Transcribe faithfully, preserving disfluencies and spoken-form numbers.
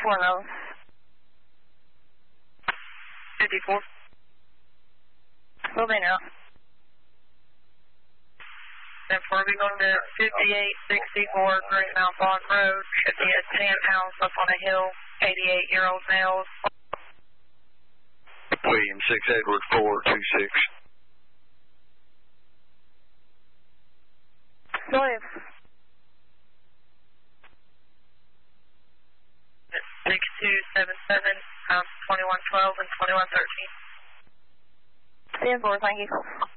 one oh. fifty-four. Will be now. ten four, we're going to fifty-eight sixty-four Greenmount Bond Road. Should be a tan house up on a hill, eighty-eight-year-old male. William six Edward four two six. William. six two seven seven, um, twenty-one twelve and twenty-one thirteen. ten four, thank you.